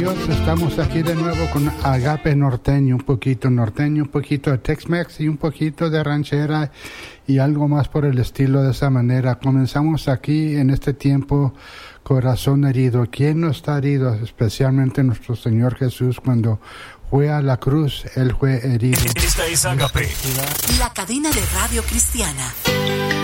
Dios, estamos aquí de nuevo con Agape norteño, un poquito de Tex-Mex y un poquito de ranchera y algo más por el estilo. De esa manera comenzamos aquí en este tiempo, corazón herido. ¿Quién no está herido? Especialmente nuestro Señor Jesús, cuando fue a la cruz, Él fue herido. Esta es Agape, la cadena de radio cristiana.